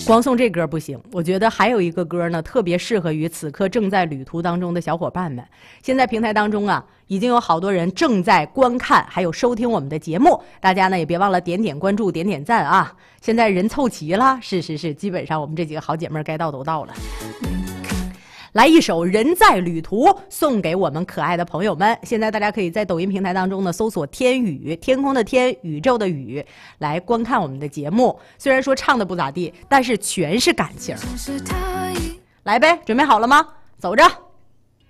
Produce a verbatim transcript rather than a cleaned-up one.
光送这歌不行，我觉得还有一个歌呢，特别适合于此刻正在旅途当中的小伙伴们。现在平台当中啊，已经有好多人正在观看还有收听我们的节目，大家呢也别忘了点点关注点点赞啊。现在人凑齐了，是是是，基本上我们这几个好姐妹该到都到了。来一首《人在旅途》送给我们可爱的朋友们。现在大家可以在抖音平台当中呢搜索天宇，天空的天，宇宙的宇，来观看我们的节目。虽然说唱的不咋地，但是全是感情。来呗，准备好了吗？走着。